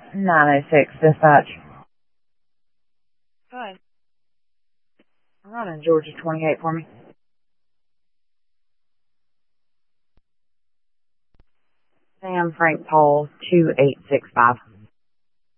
906 dispatch. Hi. Run in Georgia 28 for me. Sam Frank Paul 2865.